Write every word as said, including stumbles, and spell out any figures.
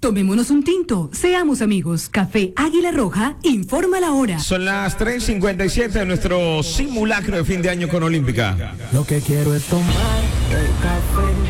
Tomémonos un tinto, seamos amigos. Café Águila Roja, informa la hora. Son las tres cincuenta y siete de nuestro simulacro de fin de año con Olímpica. Lo que quiero es tomar el café